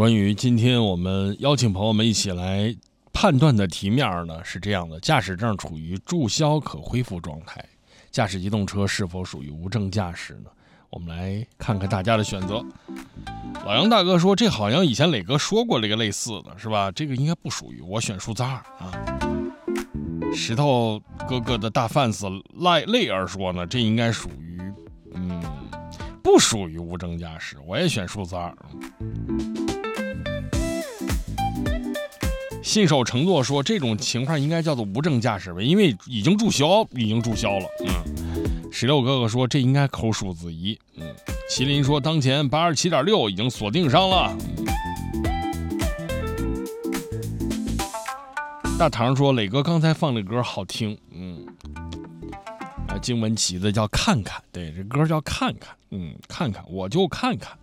关于今天我们邀请朋友们一起来判断的题面呢是这样的：驾驶证处于注销可恢复状态，驾驶机动车是否属于无证驾驶呢？我们来看看大家的选择。老杨大哥说，这好像以前磊哥说过这个类似的，是吧？这个应该不属于，我选数字2啊。石头哥哥的大 fans 泪儿说呢，这应该属于不属于无证驾驶，我也选数字2。信守承诺说，这种情况应该叫做无证驾驶吧，因为已经注销了。16哥哥说，这应该扣数字1。麒麟说，当前87.6已经锁定上了。大唐说，磊哥刚才放的歌好听。经文旗的叫看看，对，这歌叫看看。看看我就看看。